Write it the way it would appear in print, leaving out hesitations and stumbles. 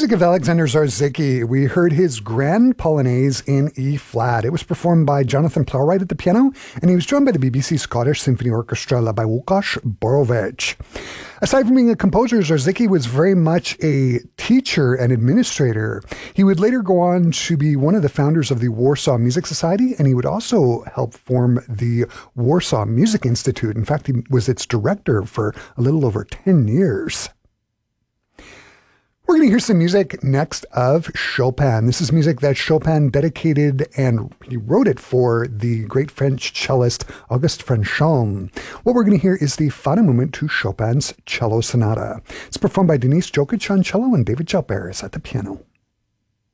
music of Alexander Zarzicki. We heard his Grand Polonaise in E flat. It was performed by Jonathan Plowright at the piano, and he was joined by the BBC Scottish Symphony Orchestra led by Łukasz Borowicz. Aside from being a composer, Zarzicki was very much a teacher and administrator. He would later go on to be one of the founders of the Warsaw Music Society, and he would also help form the Warsaw Music Institute. In fact, he was its director for a little over 10 years. We're going to hear some music next of Chopin. This is music that Chopin dedicated, and he wrote it for the great French cellist Auguste Franchomme. What we're going to hear is the final movement to Chopin's Cello Sonata. It's performed by Denise Jokic on cello and David Jalbert at the piano.